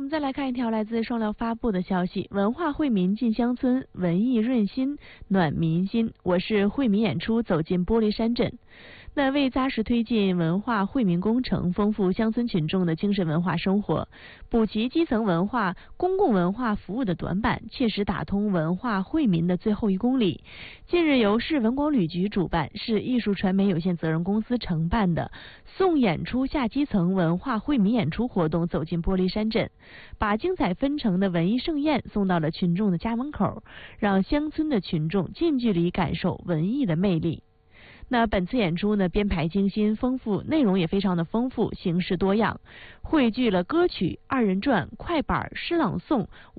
们再来看一条来自双疗发布的消息：文化惠民进乡村，文艺润心，暖民心。我是惠民演出走进玻璃山镇。那为扎实推进文化惠民工程，丰富乡村群众的精神文化生活，补齐基层文化、公共文化服务的短板，切实打通文化惠民的最后1公里。近日，由市文广旅局主办、市艺术传媒有限责任公司承办的送演出下基层文化惠民演出活动走进玻璃山镇，把精彩纷呈的文艺盛宴送到了群众的家门口，让乡村的群众近距离感受文艺的魅力。那本次演出呢，编排精心、丰富，内容也非常的丰富，形式多样，汇聚了歌曲、2人转、快板、诗朗诵、